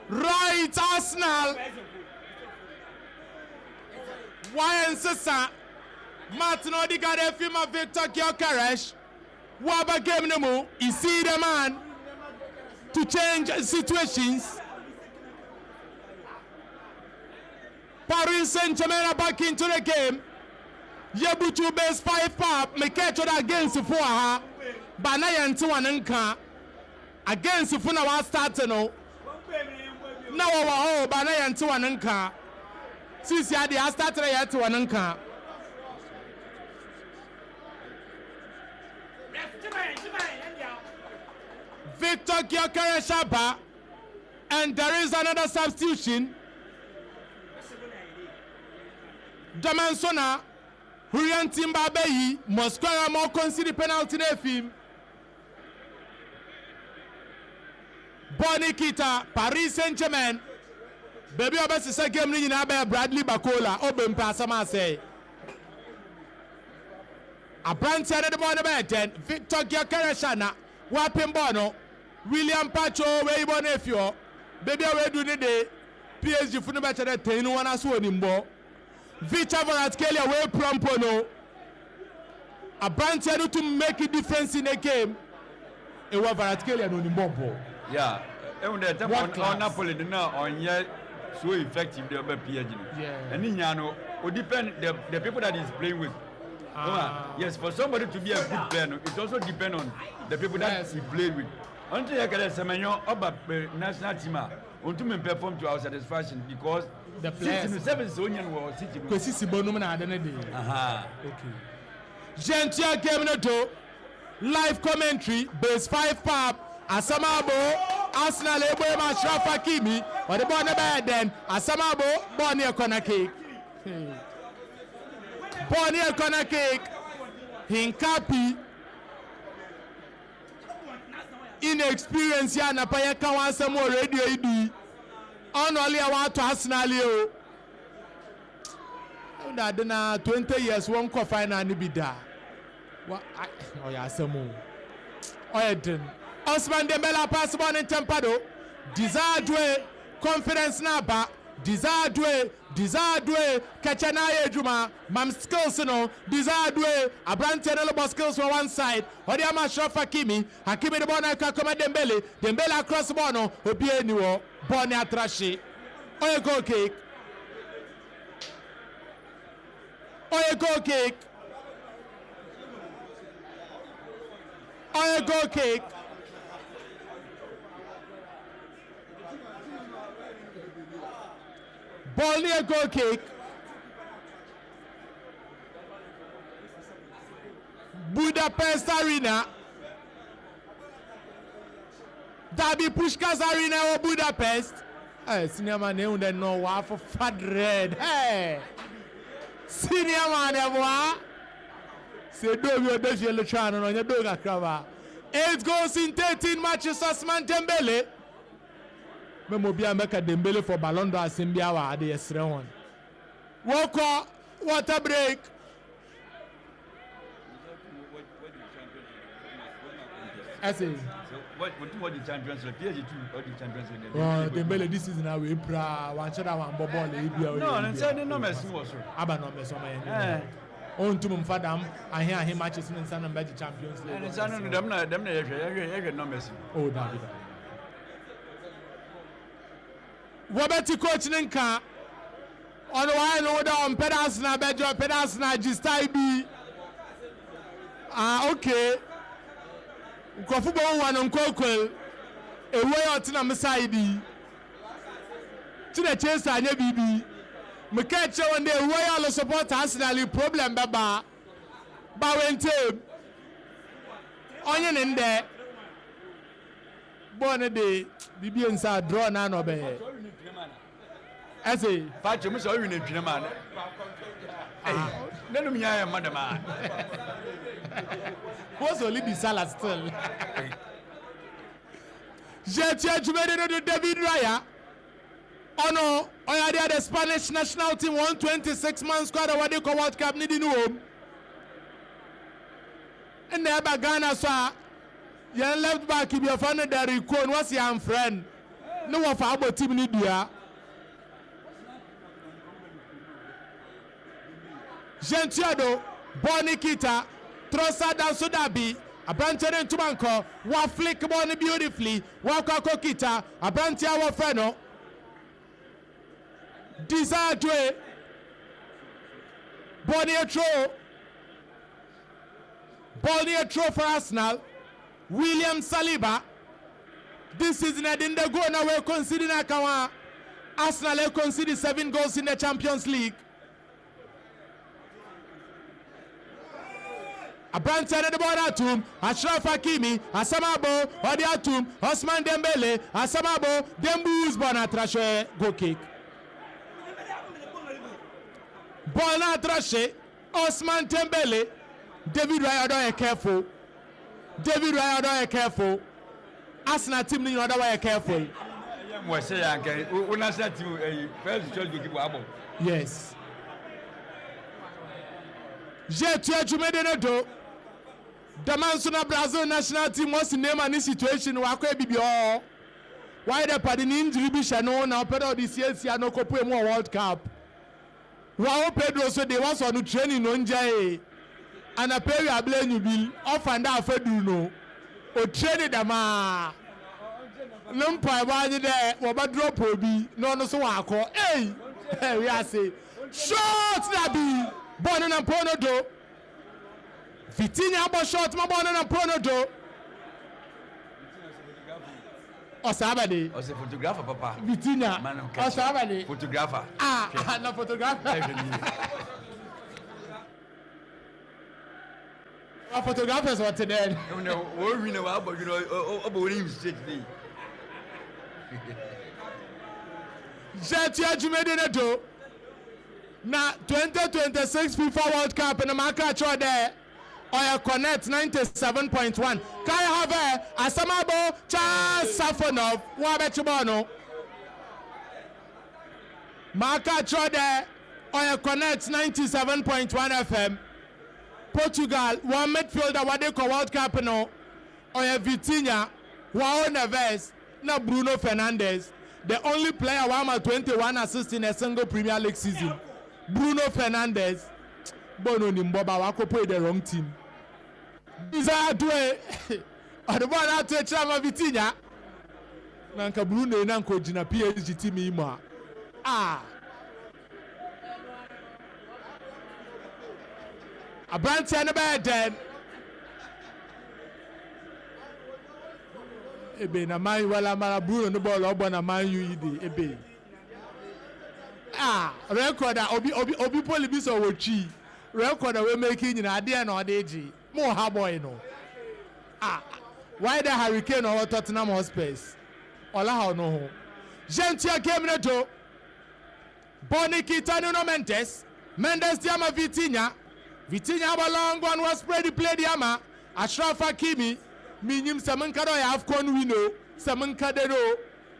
Right, Arsenal. Why Sissa? Martin Odegaard, Efima Victor Gyökeres. Waba game no more. You see the man to change situations. Paris Saint-Germain are back into the game. Yebutu base 5 pop. Me catch it against 4 ha. Banaya and 2 and against the phone was starting no. Now our Banaya and 2 and since you had the started at 2 and Victor Gyökeres Shaba, and there is another substitution. Damansona, Hurian Timbabeyi, Mosquera more concede penalty in film. Bonnie Kita, Paris Saint-Germain. Baby, I best say game in Abe Bradley Bakola, Oben Pasama say. A branch at the morning bed, Victor Gyökeres Shana, Wapin Bono, William Pacho, Weibo Nephew, baby, I do the day. PSG for the better than 10 1 as well in Bo. Victor Kvaratskhelia away Prompono. A branch to make a difference in the game. It was Kvaratskhelia no Nimbo. Yeah, and the time on Napoli now on yet so effective the PSG. Yeah. And in Yano, it depend the people that he's playing with. Yes, for somebody to be a good player, it also depends on the people that he played with. Until I can say, about national team, until we perform to our satisfaction because the players 7 Sonian was sitting. Because it's a bonum and Aha. Okay. Gentia game no do live commentary base 5 pop Asamabo Arsenal Ebo Ashraf Hakimi or the ball never then Asamabo ball near corner kick. Ball near corner kick. Hinkapi inexperience ya na paya kan wan sam already idi on only I want to Arsenal yo na de na 20 years one co final ni bi da wa o ya samu o edin Osman Dembele pass ball in Tempado Desire confidence na ba Desire Kachana Juma Mam skills no Desire Abrante no skills on one side Odiama Ashraf Hakimi the ball na come Dembele across the ball no obi eniwo ball na trashi oye goal kick oye goal kick ball near goal kick. Budapest Arena. Derby Pushkas Arena or Budapest. Hey, senior man, you don't know what for fat red. Hey, senior man, everyone. Say, do you definitely look on your dog crava? 8 goals in 13 matches. Osman Dembele. Memobia make a Dembele for Ballon d'Or Simbia wa the extra one. Walker, water break. I say. What the champions PSG too? What the champions league? Oh, Dembele this season now we pra one shot one ball le. No, and say no mess was so. Aba no mess man. On to mfadam and here him matches in San Ambaji Champions League. And San them no mess. Oh, David. Wabeti coach ninka on wine order on pedals na bejo pedals na jistai bi okay nkofubo wan nkokol ewe otina msaidi tuna chase anya bibi mekache wonde ewe all support Arsenal problem baba ba wente onye nde bonne de bibi nsa draw na no be I say, Patrick, I'm sorry, you're not man. Let me hear madam. What's only the salad still? Jetia Jumede to David Raya. Oh no, I had the Spanish national team 126-man squad of what they call World Cup needing home. And there by Ghana, sir. Your left back, if you're found there, you what's your friend? no one for our team ni dia Gentiado Bonikita Trossard and Sudabi Abrantia and Tumanko wa flick Boni beautifully Waka Kokita Abrantia wa Feno Desire Bonietro for Arsenal. William Saliba. This season I didn't go now. We're considering Akawa. Arsenal have conceded 7 goals in the Champions League. Abrantia the ball Atum, Ashraf Hakimi, Asamabo, Odiatum, Osman Dembele, Asamabo, Dembouz Bonatrache, go kick. Bonatrache, Osman Dembele, David Raya careful. David Raya careful. Arsenal team ni other way careful. Yes. J'ai tué Jumedenedo. Damansuna Brazil national team was in name and this situation wako BBO. Why the party injury be shano now pedal this year no cope more World Cup. Wow Pedro so they was on training on Jay. And a pair of blame you bill off and down for do no. O training the ma. Lumpa body there, what drop will be no so I call. Hey, we are say short that be. Born and Pono do. Vitinha about short, my born and Pono do. Osabade. As a photographer, Papa. Vitinha. Osabade. Photographer. Ah, no photographer. Our photographers were today. No, we know about you know about him strictly. Jetia Jumedenedo. Na 2026 FIFA World Cup in the market there. Oya Connect 97.1. Kai have Asamabo Charles Safonov Wabechibano. Market there. Oya Connect 97.1 FM. Portugal one midfielder what they call World Cup no. Oya Vitinha João Neves na Bruno Fernandes. The only player who has 21 assists in a single Premier League season. Bruno Fernandes. Bono Nimboba wako play the wrong team. Desire to or the one out to Chama Vitinha. Nanka Bruno nanko jina PSG team ima. Ah. Abrantia na bad then. Ebe na man wala mara Bruno no ball obo na man you idi ebe. Ah, record obi police or chi. Record we making in ade na odeji. Mo ha boy no. Ah, why the Hurricane or Tottenham Hotspur? Ola ha no ho. Gentia game na to. Bonikita no Mendes. Mendes diama Vitinha. Vitinha balong one was play diama. Ashraf Hakimi. Minim Samankado have con wino. Samankadero.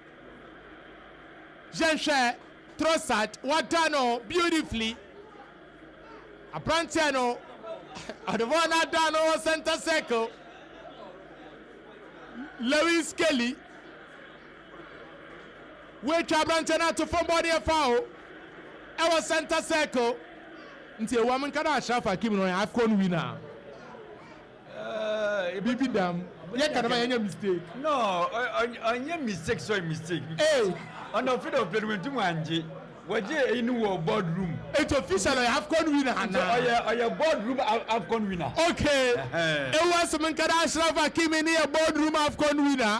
Jean Trossard, Watano, beautifully. Abrantiano, Advona Dano, center circle. Lewis Kelly. Which Abrantiano to form body a foul. Our center circle. Until a woman can Ashraf Hakimi no have con winner. Bibi dam. You can't make any mistake. No, I mistake, so mistake. Hey. On the field of play with Tumanji, what you in your boardroom? It's official. I have con winner. I boardroom have con winner. Okay. It was some Ashraf Hakimi in your boardroom have con winner.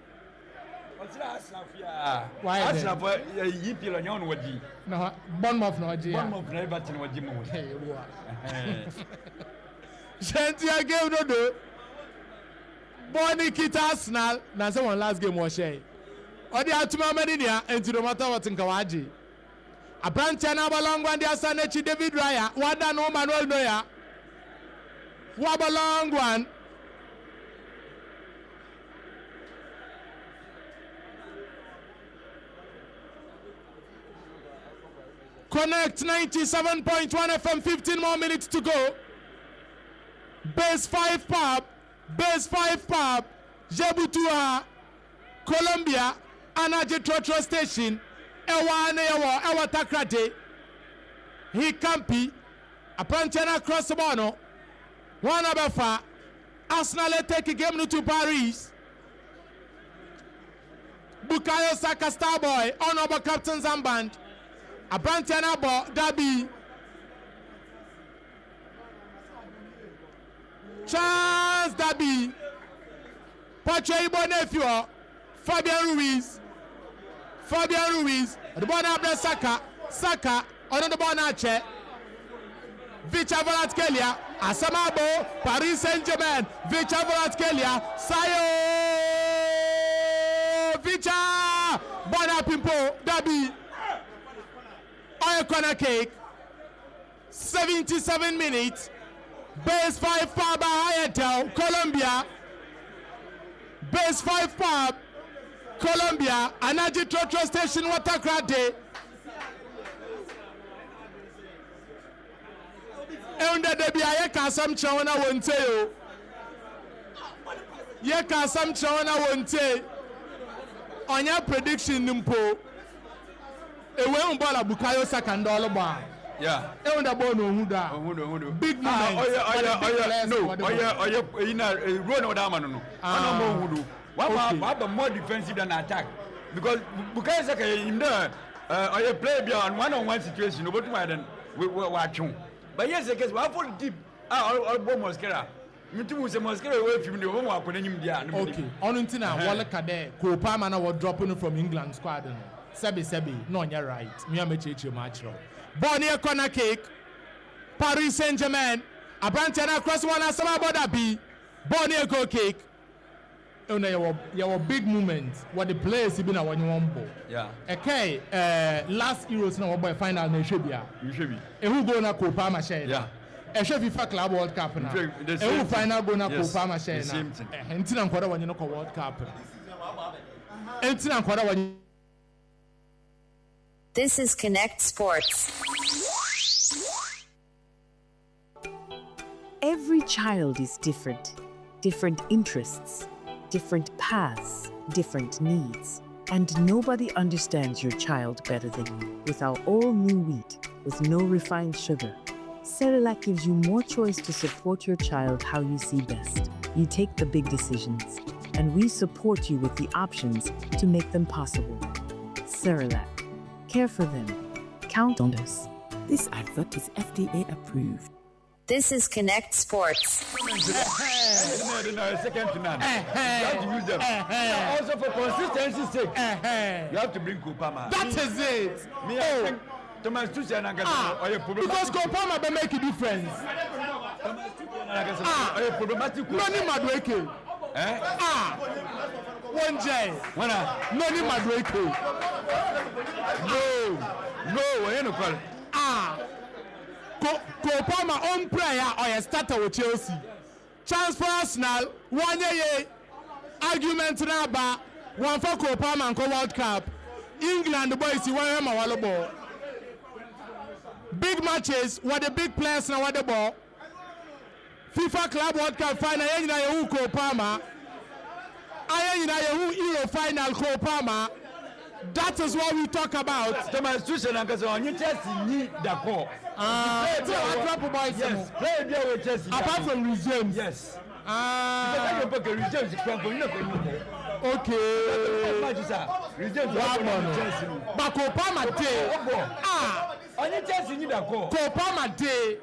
Why? Ashraf, you feel on your own. No, Bournemouth no. Bournemouth never to what you want. Hey, what? Gentia game no do. Bonikita Arsenal. Na say one last game was share. Odi atuma medinia enti no matter what nkawaji. Abrantia na balong wan dia sanechi David Raya. Wada no Manuel Neuer. Wabalong one. Connect 97.1 FM, 15 more minutes to go. Base 5 pub, Jabutua, Colombia, Anaje Trotro Station ewa Takrade he campi apantena cross the bono one abefa Arsenal take a game to Paris. Bukayo Saka Starboy honorable captain Zamband apantena bo Dabi Charles Dabi Pacho Ibo nephew Fabian Ruiz the ball now bless Saka on the ball now check Vicha Varatkelia Asamabo Paris Saint-Germain Vicha Varatkelia Sayo Vicha Bona Pimpo Dabi Oil corner cake 77 minutes base 5 power by Hayatel Colombia base 5 power Colombia, Anaji Trotro Station Watakrade. Eunda debi ayeka asam chawana wonte yo. Yeka asam chawana wonte. Onya prediction nimpo. Ewe umbola Bukayo Saka ndolo ba. Yeah. Eunda bono huda. Ohudo. Big moment. Ina run oda manu no. Ana mo hudu. What more defensive than attack? Because Bukayo Saka in there, I play beyond one-on-one situation. Nobody than we watch him. But yes, the case we have full deep. Or Mosquera. Me too was a Mosquera away from the home. I couldn't even be. Okay. On until Walla Kade, Kopamana was dropping from England squad. Sebi. No, you're right. Me a match match. Bonnier corner cake. Paris Saint-Germain. A branch and across one as some about B. Bonnier go cake. Your big moment what the players have been at 1-1 yeah okay last Euros now boy final na should be who go na Kopama share yeah should FIFA Club World Cup now who final go na Kopama share na entina nkwada wanye no World Cup entina nkwada wanye. This is Connect Sports. Every child is different interests, different paths, different needs. And nobody understands your child better than you. With our all-new wheat, with no refined sugar, Cerelac gives you more choice to support your child how you see best. You take the big decisions, and we support you with the options to make them possible. Cerelac. Care for them. Count on us. This advert is FDA approved. This is Connect Sports. Second to none. You have to use them. Also for consistency's sake, you have to bring Kopama. That is it. Thomas Tuchel and because Kopama will make a difference. Problematic. Noni Madueke. One J. Noni Madueke. No, you know, Kopama on player or a starter with Chelsea. Chance for Arsenal, 1 year argument number, one for Kopama and World Cup. England, the boys, you want him ball. Big matches, what the big players now what the ball. FIFA Club World Cup final, Yahu Kopama. Yahu Euro final Kopama. That is what we talk about. Thomas Tuchel and Kazan, you just need the call. Yes. Play with Chelsea. Apart from resumes. Yes. Okay. But Kopama Day. Only Chelsea need a call. Kopama Day.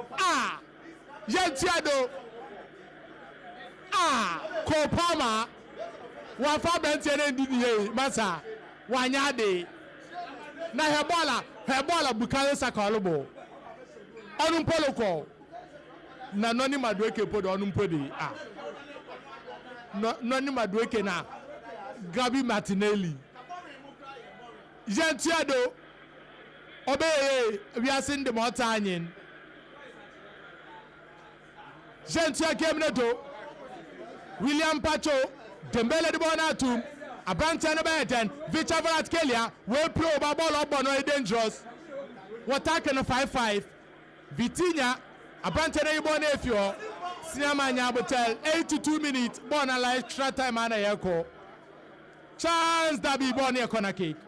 Yentiado. Kopama. Wafa Bentian Didier. Massa. Wanyade. Na Hebola Bukayo Saka olobo. Onumpolo ko. Na noni Madueke podo onumpodi. Noni Madueke na Gabi Martinelli. Gentiado. Obey we are seeing the mountain. Gentia Kemneto. William Pacho. Dembele de Bonatum. Abantana Baton, Vicha Varatkelia, well pro ball up on dangerous. What taken a 5-5. Vitinha, Abantana Bonefio, Sinamanya Botel, 82 minutes, born a extra time and a echo. Chance Dabi Bonnie a corner kick.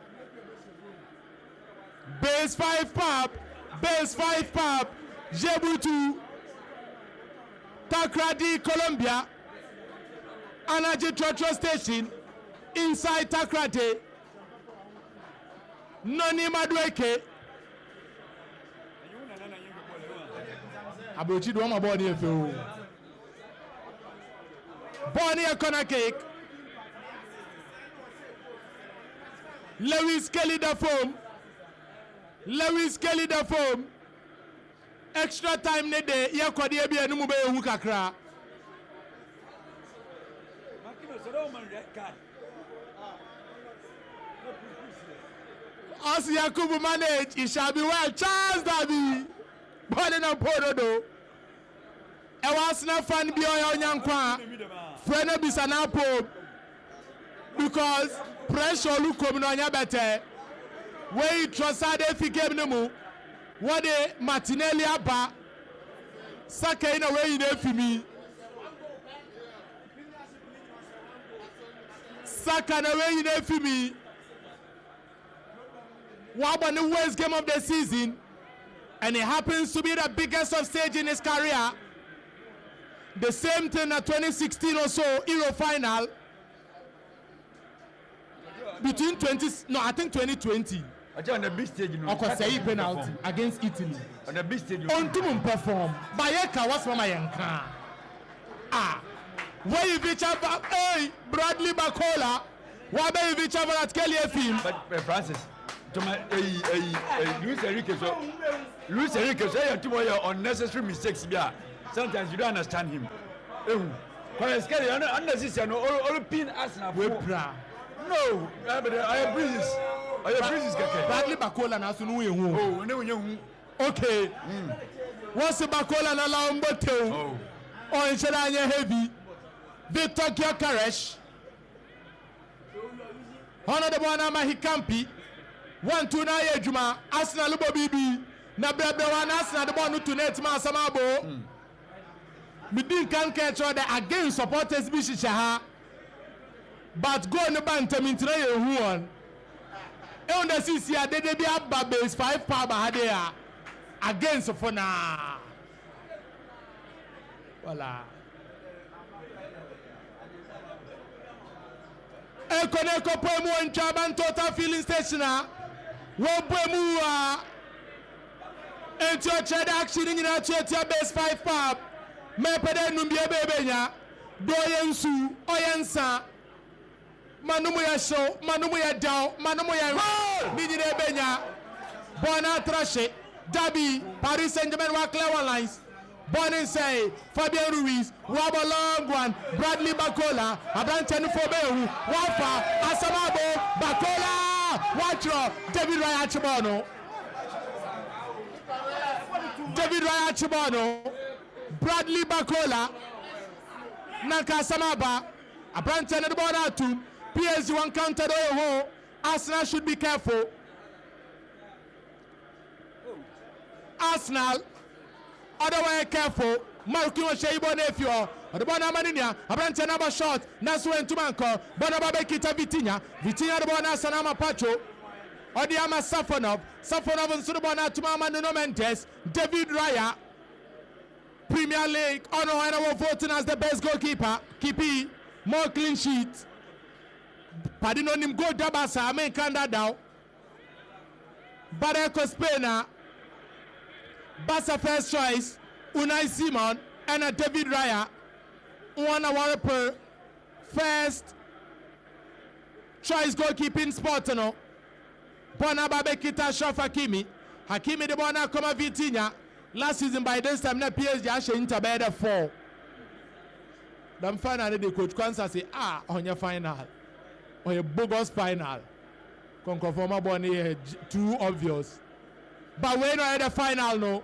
Base 5 pop. Jebutu. Takrady, Colombia. Anaji Trotro Station. Inside Takrady. Noni Madueke. Abochi do ma Bonnie a Bonnie a corner kick. Lewis Kelly the foam. Extra time ne de ya kwade e bia no mu be ehu kakra. As Yakubu manage, it shall be well. Charles Dabi. Bonnie na pododo. E was na fan bi o nyankwa. Frena bisana po. Because pressure look come no anya better. Where Trossard fi game no mu. What the Martinelli aba. Saka in a way in Fimi. Saka na way in Fimi. What about the worst game of the season? And it happens to be the biggest of stage in his career. The same thing at 2016 or so Euro final. Between 2020. On the big stage, say penalty against Italy. On the big stage, on to perform. Bayeka was Mama Yanka. Where you reach up, hey, Bradley Bacola. Why be you reach up at Kelly FM? But Francis, to my Luis Enrique, so you have to unnecessary mistakes. Yeah, sometimes you don't understand him. Because Kelly, unnecessary, all pin us now. No, but I agree this. Bradley Bacola na sunu yehu. Oh, ne yehu. Okay. What's the Bacola na laumbote? Oh, inshela anya heavy. Victor Gyökeres. Hono de bona ma hikampi. 1-2 na yejuma. Arsenal bo bibi. Na brebe wan Arsenal de bona to net ma samabo. Midin kan catch the against supporters bi shisha. But go no bantam intre yehu on. On the CC, they be up base 5 power there against Fona. Voila. Ekoneko poemu in Chaban total filling station. Wo poemu and your check action in your base 5 power. Me pede numbia bebenya. Doyensu, Oyensa. Manumu ya show, manumu ya down, manumu ya Nini Benya, Bona Trashe, Dabi, Paris Saint-Germain wa Clever Lines, Bonin say, Fabian Ruiz, Waba Long One, Bradley Bacola, Adanten Fobehu, Wafa, Asamabo, Bacola, Watro, David Raya Chibono, Bradley Bacola, Nanka Samaba, Adanten Bonatu. PSG one counter home. Arsenal should be careful. Arsenal, otherwise careful. Marquinhos Sheibo Nefio. The Bona Maninia, Abrante number shot. Nasu and Tumanko. Bonababe Kita Vitinha. Vitinha the Bona Sanama Pacho. Odiama Safonov. Safonov and Sudabona Tumama Nuno Mendes. David Raya. Premier League. Ono and voting as the best goalkeeper. Kipi. More clean sheets. Padino nim go dabasa ame kanda daw. Bareko Spena. Basa first choice. Unai Simon and a David Raya. 1 hour per first choice goalkeeping spot no. Bona Babe Kita Shaf Hakimi. Hakimi de Bona Koma Vitinha. Last season by this time na PSG ashe interbed 4. Them final the coach Kwanza say on your final. On a bogus final. Conforma Bonnie too obvious. But when I had the final, no.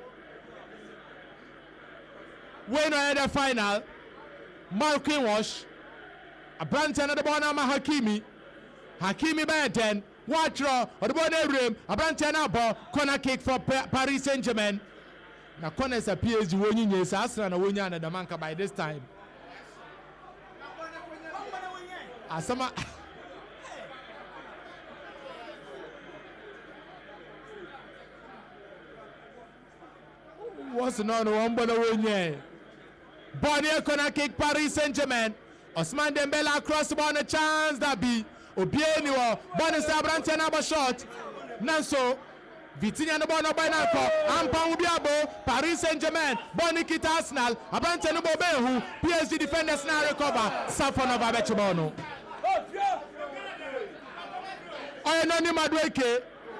When I had the final, Marquinhos, a branch another Bonama Hakimi. Hakimi by 10. Watro, or the Bonnet Rim, a branch another corner kick for Paris Saint-Germain. Now, corner is a PSG winning, yes, Arsenal and winning and the Manca by this time. Asama. cross no one bono wonye. Bonnie corner kick Paris Saint-Germain. Ousmane Dembele across the ball, a chance that be Obieni or Bonnie Sabrante number shot. Nanso Vitinha no ball no by Nanko. Ampa Ubiabo, Paris Saint-Germain, Bonnie Kita Arsenal, Abrante no Bobehu, PSG defenders now recover. Safon of Abechebono. Noni Madueke.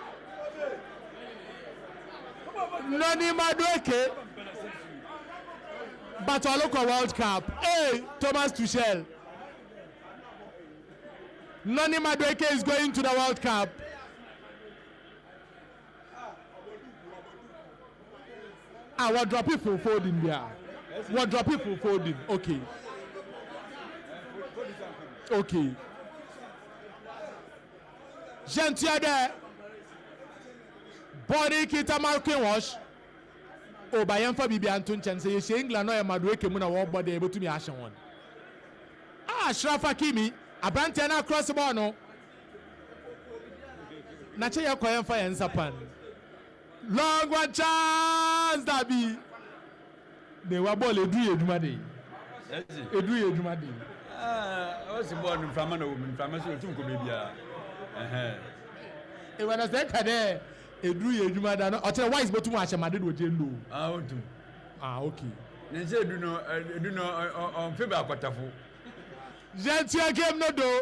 Noni Madueke. But I look at World Cup. Hey, Thomas Tuchel. Noni Madueke is going to the World Cup. What drop people folding there? What drop people folding? Okay. Okay. Gentia there. Body kita marking wash. O bayan fa bibi antun chen say she England no e Madueke mu na wo body e betumi ahye won. Ashraf Hakimi abante na cross ball no. Na che yakoyen fa yen sapan. Long one chance that be. They were ball edu eduma dey. Edu eduma dey. What's the ball in front of woman from so tun ko bebia. E wana say ka dey edu eduma da no. O tell wise botu mu ahye made do je lo. Odu. Okay. Ne say edu no on favor akwatafo. Gentia game no do.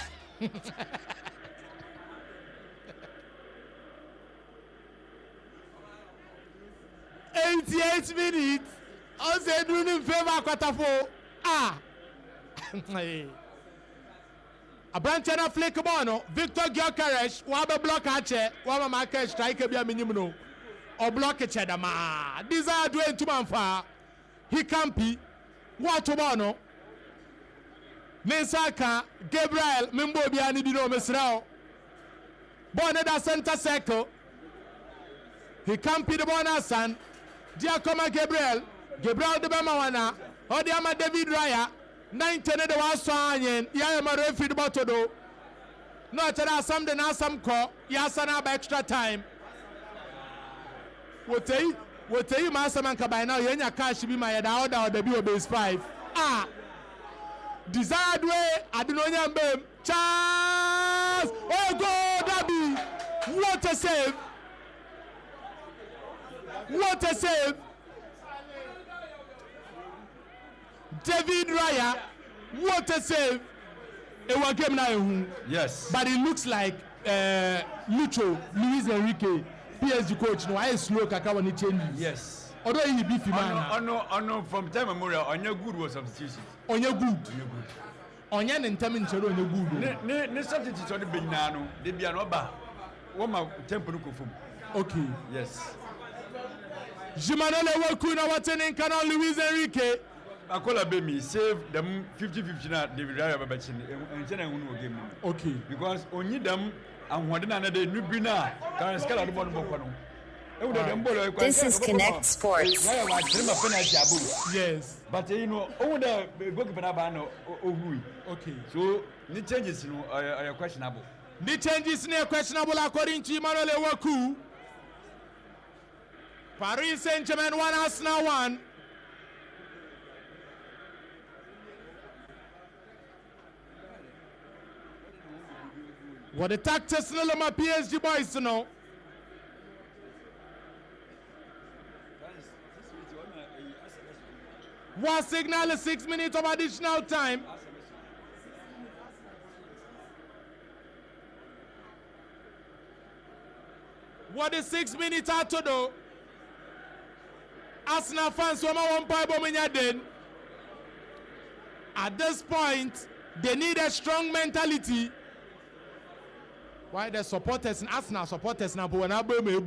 88 minutes. I said, do you favor Kwatafo? Abranchana flick bono. Victor Gyökeres. Wabe block ache. Wabe market strike be a minimum. Or block each other ma. These are doing to manfa. He can't be. What bono? Nesaka Gabriel Mimbo Biani Dino Mesrao. Bonnet center circle. He can't be the bonasan. Giacomo Gabriel de Bamawana, Odiama David Raya, 19 de Wasan, Yama referee the Botodo. Not that some the Nasam call, Yasana by extra time. What you Masamanka by now, Yenya Cash be my order or the Bio base 5. Desired way, I don't know Bem. Charles! Oh, go, Dabi! What a save! What a save! David Raya, what a save! It was game now. Yes. But it looks like Luis Enrique, PSG coach, no, I slow Kaka when he changes. Yes. Although he beefy man. No, from time memorial, on your good was substitution. On your good. On your intamin chero on your good. Ne substitute on the Benano, they be an oba. Woma tempo kufum. Okay. Yes. Jimanole Wakuna Watanin Canal Luis Enrique. Akola Bemi save them 50-50 na David Raya Babachin and China game. Okay. Because only them and one another Nubina can scale out the bottom. This is Connect Sports. Yes. But you know, all the goalkeeper okay. So the changes are questionable. The changes are questionable according to Emmanuel Waku. Paris Saint-Germain 1, Arsenal 1. What the tactics no my PSG boys to know. What signal is 6 minutes of additional time. What is 6 minutes out to do? Arsenal fans one point then. At this point, they need a strong mentality. Why the supporters and Arsenal supporters now but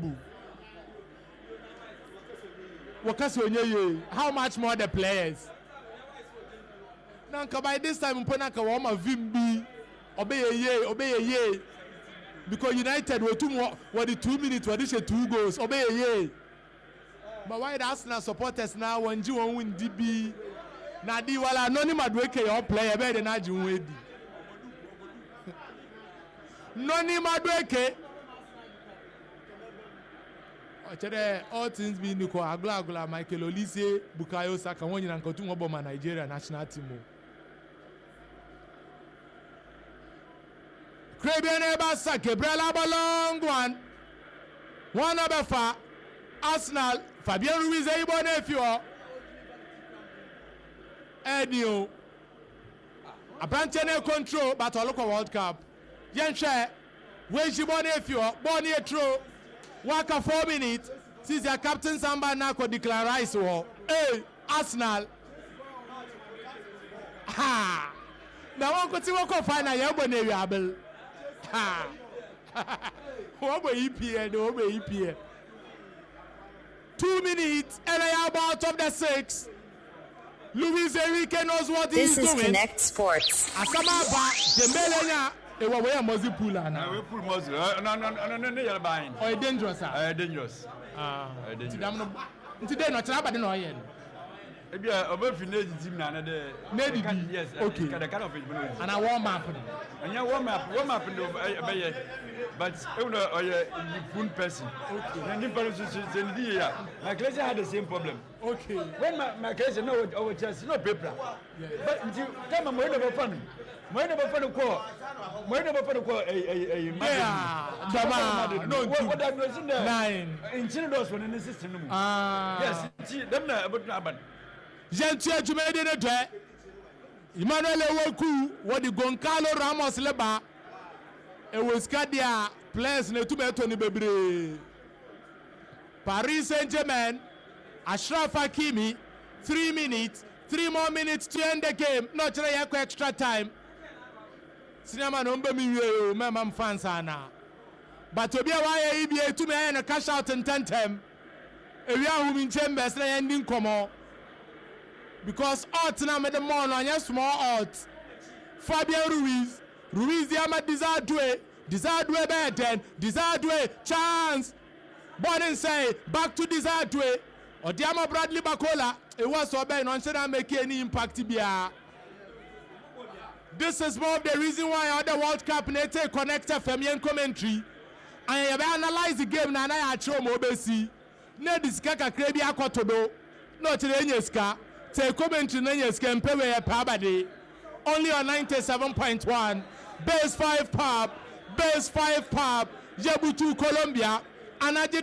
how much more the players? Now by this time Vimbi obey ye because United were 2 minutes were 2 goals obey ye. But why the Arsenal supporters now when you win DB na di wala Noni Madueke your player better than you Noni Madueke all things being equal, Agla, Michael Olise, Bukayo Saka, one in Ankotum Obama, Nigeria national team. Caribbean Ebasa, Gabriel Abalong one number 4, Arsenal, Fabian Ruiz, Ebon Efio, Edio, a Brantene control, but a local World Cup. Yenche, when she born Efio, born here through. Waka 4 minutes since your captain Samba Nako declare ice war. Hey, Arsenal. Ha! Now one could see what can find a Yabon able. Ha! What were EPA? No, EPA. 2 minutes and I am out of the 6. Luis Enrique knows what he is doing. This is Connect Sports. Asama ba Dembele it was where Mozi Pula now. We pull Mozi. No, you're buying. Or dangerous, sir. Dangerous. Today, not about the noise. Maybe over finishing team now. Maybe. Yes. Okay. And I warm up. And you warm up in the but you know, you're a person. Okay. And you person, my class had the same problem. Okay. When my class, no, over just no paper. But you come and wait about fun. When about fun call. When about fun call a no, what I was in there. 9. In Chinados when in the system. Yes, them about Gentia Jumede in a day. Emmanuel Woku, what the Goncalo Ramos Leba. It was Cadia players in the Tony Bebre. Paris Saint-Germain, Ashraf Hakimi, 3 minutes, 3 more minutes to end the game. Not try extra time. Cinema number me, Mamma Fansana. But to be a YABA to me and a cash out in 10. We are who in chambers ending come on. Because odds now made the morning on your small odds. Fabian Ruiz, the Ahmad desired way better, desired way, chance. Born and say, back to desired way. Or Diama Bradley Bacola, it was so bad, on shouldn't make any impact. This is more of the reason why other World Cup they take connect FM commentary. I have analyzed the game and I had shown Mobesi. Ne diskaka krebi akotodo. No chirenyeska. Take commentary nenyeska mpewe ya pabade. Only on 97.1. Base 5 pub. Base 5 pub. Yebutu Colombia. Anaji